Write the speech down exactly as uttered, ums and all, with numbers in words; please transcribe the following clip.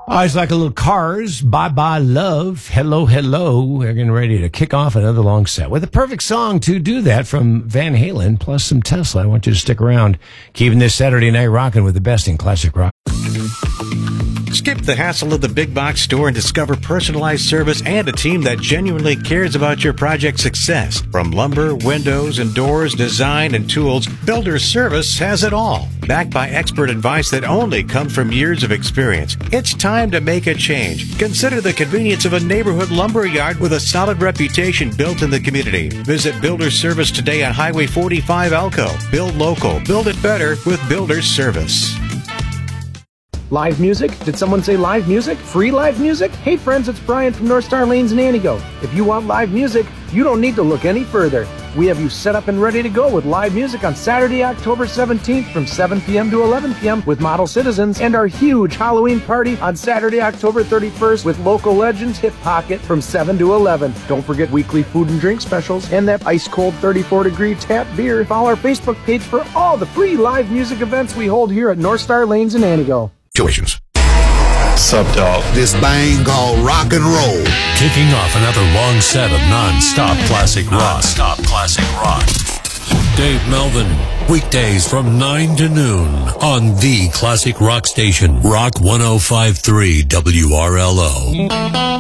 Oh, it's like a little Cars, Bye Bye Love, Hello, Hello. We're getting ready to kick off another long set with a perfect song to do that from Van Halen, plus some Tesla. I want you to stick around, keeping this Saturday night rocking with the best in classic rock. Skip the hassle of the big box store and discover personalized service and a team that genuinely cares about your project's success. From lumber, windows, and doors, design, and tools, Builder Service has it all. Backed by expert advice that only comes from years of experience. It's time to make a change. Consider the convenience of a neighborhood lumber yard with a solid reputation built in the community. Visit Builder Service today on Highway forty-five Elko. Build local. Build it better with Builder Service. Live music? Did someone say live music? Free live music? Hey friends, it's Brian from North Star Lanes in Antigo. If you want live music, you don't need to look any further. We have you set up and ready to go with live music on Saturday, October seventeenth from seven p.m. to eleven p.m. with Model Citizens, and our huge Halloween party on Saturday, October thirty-first with local legends Hip Pocket from seven to eleven. Don't forget weekly food and drink specials and that ice-cold thirty-four degree tap beer. Follow our Facebook page for all the free live music events we hold here at North Star Lanes in Antigo. Tuitions. Sup, dog? This thing called rock and roll. Kicking off another long set of non-stop classic rock. Non-stop classic rock. Dave Melvin, weekdays from nine to noon on the classic rock station, Rock one oh five point three W R L O.